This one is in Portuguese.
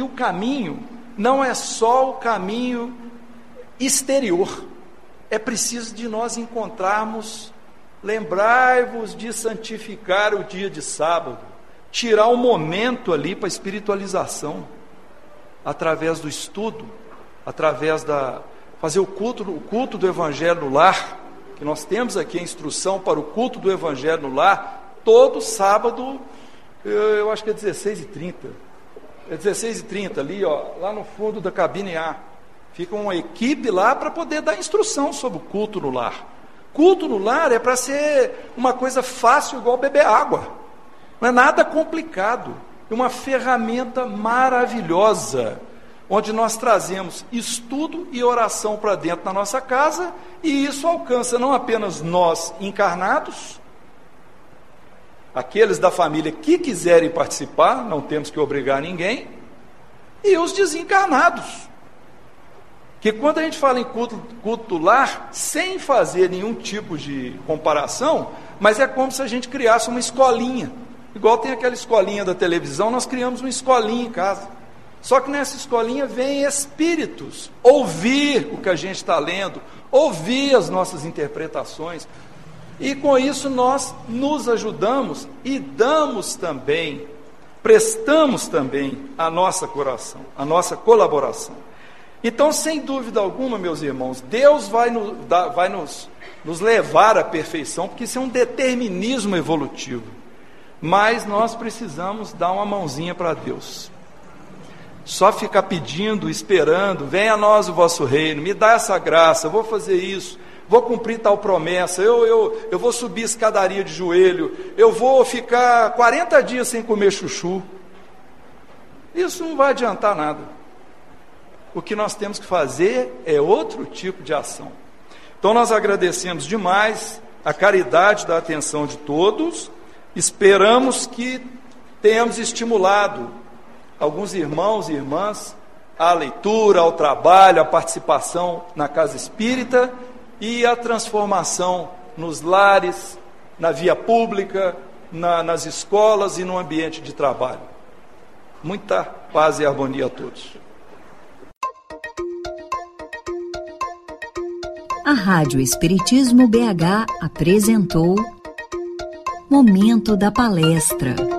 E o caminho não é só o caminho exterior. É preciso de nós encontrarmos, lembrai-vos de santificar o dia de sábado, tirar um momento ali para a espiritualização, através do estudo, através fazer o culto do Evangelho no lar, que nós temos aqui a instrução para o culto do Evangelho no lar, todo sábado, eu acho que é 16h30, é 16h30 ali, lá no fundo da cabine A, fica uma equipe lá para poder dar instrução sobre o culto no lar. Culto no lar é para ser uma coisa fácil, igual beber água, não é nada complicado, é uma ferramenta maravilhosa, onde nós trazemos estudo e oração para dentro da nossa casa, e isso alcança não apenas nós encarnados, aqueles da família que quiserem participar, não temos que obrigar ninguém, e os desencarnados, que quando a gente fala em culto lar, sem fazer nenhum tipo de comparação, mas é como se a gente criasse uma escolinha, igual tem aquela escolinha da televisão, nós criamos uma escolinha em casa, só que nessa escolinha vem espíritos, ouvir o que a gente está lendo, ouvir as nossas interpretações, e com isso nós nos ajudamos e damos também, prestamos também a nossa colaboração. Então, sem dúvida alguma, meus irmãos, Deus vai nos levar à perfeição, porque isso é um determinismo evolutivo, mas nós precisamos dar uma mãozinha para Deus. Só ficar pedindo, esperando, venha a nós o vosso reino, me dá essa graça, eu vou fazer isso, vou cumprir tal promessa, eu vou subir escadaria de joelho, eu vou ficar 40 dias sem comer chuchu. Isso não vai adiantar nada. O que nós temos que fazer é outro tipo de ação. Então nós agradecemos demais a caridade da atenção de todos, esperamos que tenhamos estimulado alguns irmãos e irmãs à leitura, ao trabalho, à participação na casa espírita e à transformação nos lares, na via pública, nas escolas e no ambiente de trabalho. Muita paz e harmonia a todos. A Rádio Espiritismo BH apresentou Momento da Palestra.